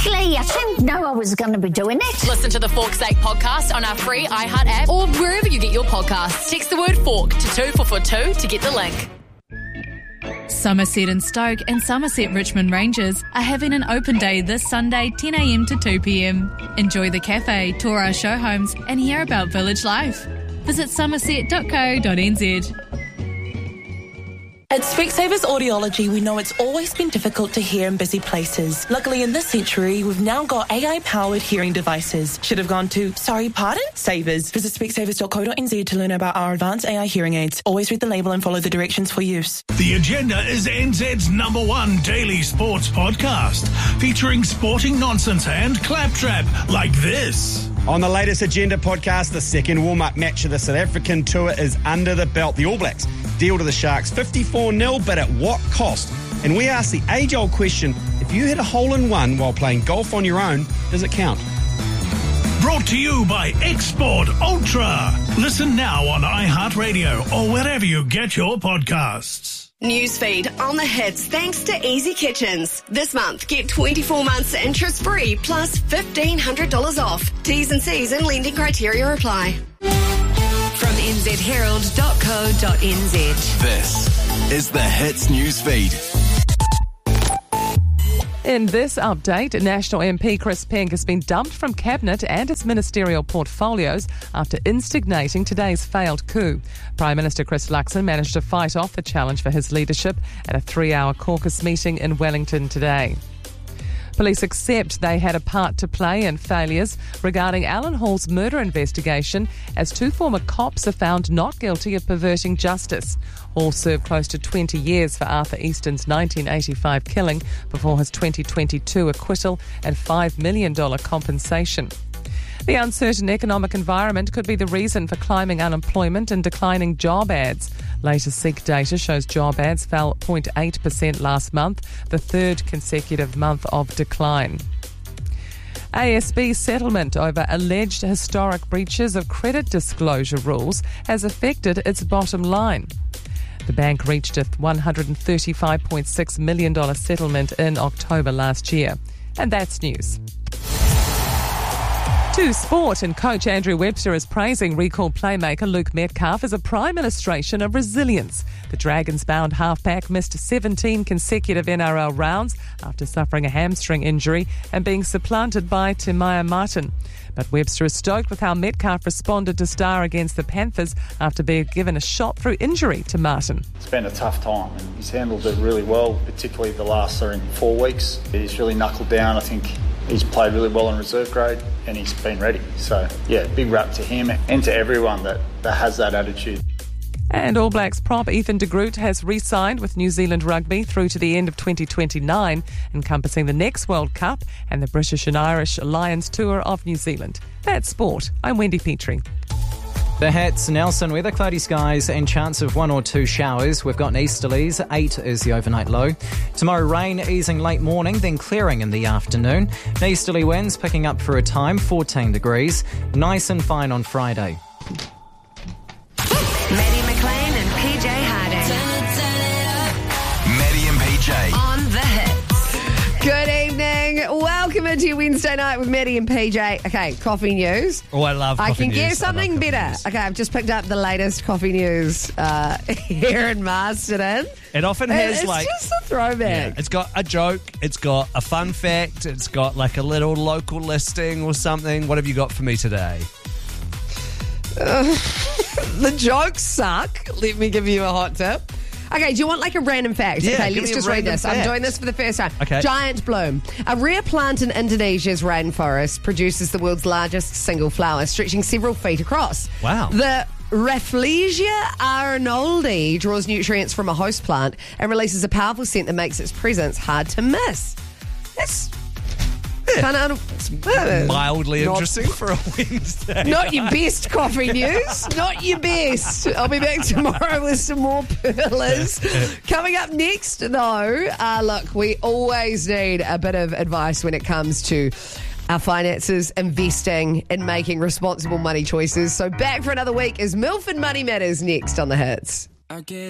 Exactly. I didn't know I was going to be doing it. Listen to the Fork's Sake podcast on our free iHeart app or wherever you get your podcasts. Text the word fork to 2442 to get the link. Somerset and Stoke and Somerset Richmond Rangers are having an open day this Sunday 10am to 2pm. Enjoy the cafe, tour our show homes and hear about village life. Visit somerset.co.nz. At Specsavers Audiology, we know it's always been difficult to hear in busy places. Luckily, in this century, we've now got AI-powered hearing devices. Should have gone to, sorry, pardon? Savers. Visit specsavers.co.nz to learn about our advanced AI hearing aids. Always read the label and follow the directions for use. The Agenda is NZ's #1 daily sports podcast, featuring sporting nonsense and claptrap like this. On the latest Agenda podcast, the second warm-up match of the South African tour is under the belt. The All Blacks deal to the Sharks 54-0, but at what cost? And we ask the age-old question, if you hit a hole-in-one while playing golf on your own, does it count? Brought to you by Export Ultra. Listen now on iHeartRadio or wherever you get your podcasts. Newsfeed on the hits thanks to Easy Kitchens. This month, get 24 months interest-free plus $1,500 off. T's and C's and lending criteria apply. From nzherald.co.nz. This is the Hits Newsfeed. In this update, National MP Chris Pink has been dumped from Cabinet and his ministerial portfolios after instigating today's failed coup. Prime Minister Chris Luxon managed to fight off the challenge for his leadership at a 3-hour caucus meeting in Wellington today. Police accept they had a part to play in failures regarding Alan Hall's murder investigation as 2 former cops are found not guilty of perverting justice. Hall served close to 20 years for Arthur Easton's 1985 killing before his 2022 acquittal and $5 million compensation. The uncertain economic environment could be the reason for climbing unemployment and declining job ads. Latest SEEK data shows job ads fell 0.8% last month, the third consecutive month of decline. ASB's settlement over alleged historic breaches of credit disclosure rules has affected its bottom line. The bank reached a $135.6 million settlement in October last year. And that's news. To sport, and coach Andrew Webster is praising recalled playmaker Luke Metcalf as a prime illustration of resilience. The Dragons-bound halfback missed 17 consecutive NRL rounds after suffering a hamstring injury and being supplanted by Timaya Martin. But Webster is stoked with how Metcalf responded to star against the Panthers after being given a shot through injury to Martin. It's been a tough time and he's handled it really well, particularly the last 4 weeks. He's really knuckled down. I think he's played really well in reserve grade and he's been ready. So, yeah, big rap to him and to everyone that has that attitude. And All Blacks prop Ethan de Groot has re-signed with New Zealand Rugby through to the end of 2029, encompassing the next World Cup and the British and Irish Lions Tour of New Zealand. That's sport. I'm Wendy Petrie. The Hats, Nelson, weather, cloudy skies and chance of 1 or 2 showers. We've got easterlies, 8 is the overnight low. Tomorrow rain easing late morning, then clearing in the afternoon. Easterly winds picking up for a time, 14 degrees. Nice and fine on Friday. Maddie McLean and PJ Harding. Maddie and PJ. On the Hits. Good evening. Welcome into your Wednesday night with Maddie and PJ. Okay, coffee news. Oh, I love coffee news. I can get something better. Okay, I've just picked up the latest coffee news here in Masterton. It often has it's just a throwback. Yeah, it's got a joke, it's got a fun fact, it's got like a little local listing or something. What have you got for me today? The jokes suck. Let me give you a hot tip. Okay, do you want like a random fact? Yeah, okay, let's just read this. Fact. I'm doing this for the first time. Okay. Giant bloom. A rare plant in Indonesia's rainforest produces the world's largest single flower, stretching several feet across. Wow. The Rafflesia arnoldi draws nutrients from a host plant and releases a powerful scent that makes its presence hard to miss. That's kind of mildly interesting for a Wednesday. Not your best coffee news. Not your best. I'll be back tomorrow with some more pearlers. Coming up next, though, look, we always need a bit of advice when it comes to our finances, investing, and making responsible money choices. So back for another week as Milford Money Matters next on The Hits.